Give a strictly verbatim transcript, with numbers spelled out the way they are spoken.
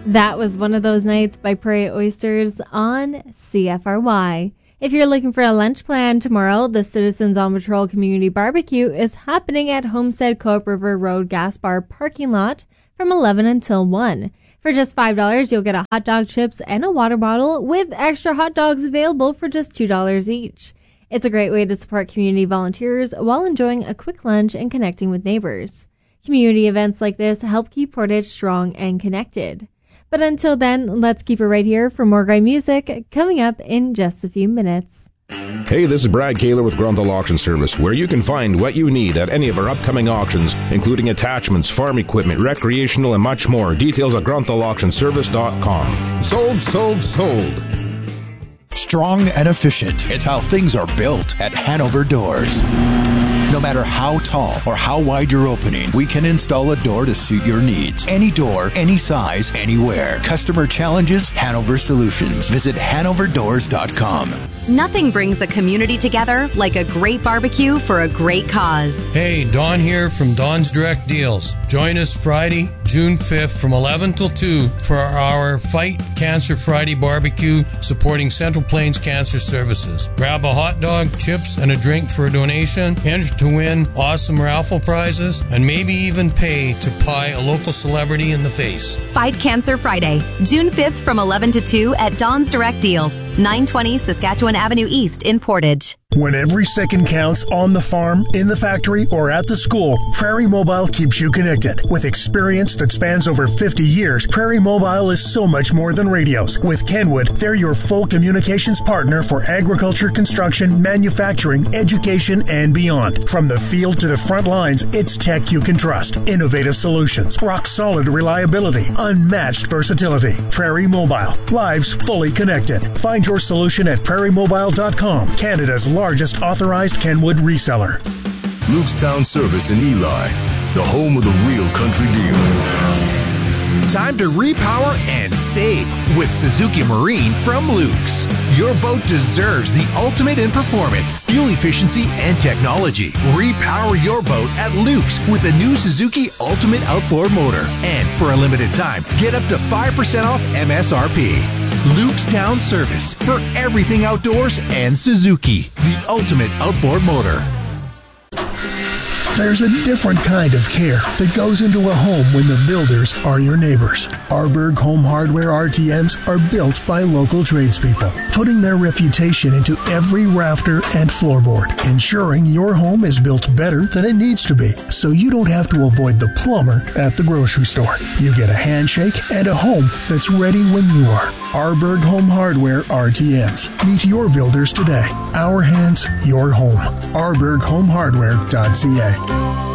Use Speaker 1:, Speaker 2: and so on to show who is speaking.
Speaker 1: That was One of Those Nights by Prairie Oysters on C F R Y. If you're looking for a lunch plan tomorrow, the Citizens on Patrol Community Barbecue is happening at Homestead Cope River Road Gas Bar parking lot from eleven until one. For just five dollars, you'll get a hot dog, chips, and a water bottle with extra hot dogs available for just two dollars each. It's a great way to support community volunteers while enjoying a quick lunch and connecting with neighbors. Community events like this help keep Portage strong and connected. But until then, let's keep it right here for more great music coming up in just a few minutes.
Speaker 2: Hey, this is Brad Kaler with Grunthal Auction Service, where you can find what you need at any of our upcoming auctions, including attachments, farm equipment, recreational, and much more. Details at grunthal auction service dot com.
Speaker 3: Sold, sold, sold. Strong and efficient. It's how things are built at Hanover Doors. No matter how tall or how wide your opening, we can install a door to suit your needs. Any door, any size, anywhere. Customer challenges, Hanover Solutions. Visit hanover doors dot com.
Speaker 4: Nothing brings a community together like a great barbecue for a great cause.
Speaker 5: Hey, Don here from Don's Direct Deals. Join us Friday, June fifth from eleven till two for our Fight Cancer Friday barbecue supporting Central Plains Cancer Services. Grab a hot dog, chips, and a drink for a donation. Enter to win awesome raffle prizes and maybe even pay to pie a local celebrity in the face.
Speaker 4: Fight Cancer Friday, June fifth from eleven to two at Don's Direct Deals, nine twenty Saskatchewan Avenue East in Portage.
Speaker 6: When every second counts on the farm, in the factory, or at the school, Prairie Mobile keeps you connected. With experience that spans over fifty years, Prairie Mobile is so much more than radios. With Kenwood, they're your full communications partner for agriculture, construction, manufacturing, education, and beyond. From the field to the front lines, it's tech you can trust. Innovative solutions, rock-solid reliability, unmatched versatility. Prairie Mobile, lives fully connected. Find your solution at prairie mobile dot com, Canada's largest authorized Kenwood reseller.
Speaker 7: Lukestown Service in Eli, the home of the real country deal.
Speaker 8: Time to repower and save with Suzuki Marine from Luke's. Your boat deserves the ultimate in performance, fuel efficiency, and technology. Repower your boat at Luke's with a new Suzuki Ultimate Outboard Motor. And for a limited time, get up to five percent off M S R P. Lukestown Service for everything outdoors and Suzuki, the ultimate outboard motor.
Speaker 6: There's a different kind of care that goes into a home when the builders are your neighbors. Arberg Home Hardware R T Ms are built by local tradespeople, putting their reputation into every rafter and floorboard, ensuring your home is built better than it needs to be, so you don't have to avoid the plumber at the grocery store. You get a handshake and a home that's ready when you are. Arberg Home Hardware R T Ms. Meet your builders today. Our hands, your home. arberg home hardware dot c a.